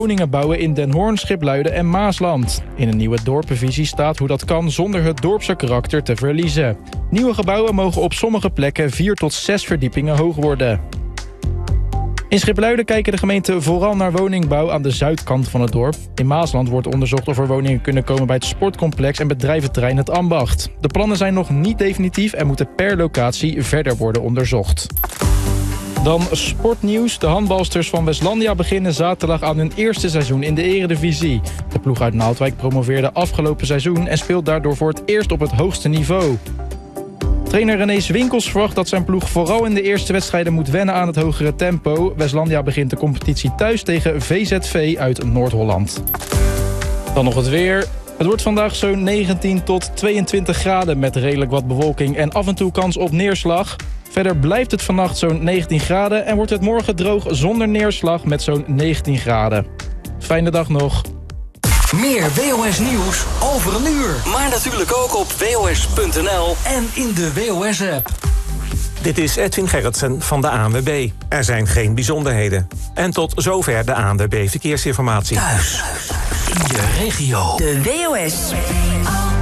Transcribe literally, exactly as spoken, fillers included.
woningen bouwen in Den Hoorn, Schipluiden en Maasland. In een nieuwe dorpenvisie staat hoe dat kan zonder het dorpse karakter te verliezen. Nieuwe gebouwen mogen op sommige plekken vier tot zes verdiepingen hoog worden. In Schipluiden kijken de gemeenten vooral naar woningbouw aan de zuidkant van het dorp. In Maasland wordt onderzocht of er woningen kunnen komen bij het sportcomplex en bedrijventerrein Het Ambacht. De plannen zijn nog niet definitief en moeten per locatie verder worden onderzocht. Dan sportnieuws. De handbalsters van Westlandia beginnen zaterdag aan hun eerste seizoen in de Eredivisie. De ploeg uit Naaldwijk promoveerde afgelopen seizoen en speelt daardoor voor het eerst op het hoogste niveau. Trainer René Swinkels verwacht dat zijn ploeg vooral in de eerste wedstrijden moet wennen aan het hogere tempo. Westlandia begint de competitie thuis tegen V Z V uit Noord-Holland. Dan nog het weer. Het wordt vandaag zo'n negentien tot tweeëntwintig graden met redelijk wat bewolking en af en toe kans op neerslag. Verder blijft het vannacht zo'n negentien graden en wordt het morgen droog zonder neerslag met zo'n negentien graden. Fijne dag nog. Meer W O S nieuws over een uur. Maar natuurlijk ook op W O S punt N L en in de W O S-app. Dit is Edwin Gerritsen van de A N W B. Er zijn geen bijzonderheden. En tot zover de A N W B Verkeersinformatie. Thuis, in je regio. De W O S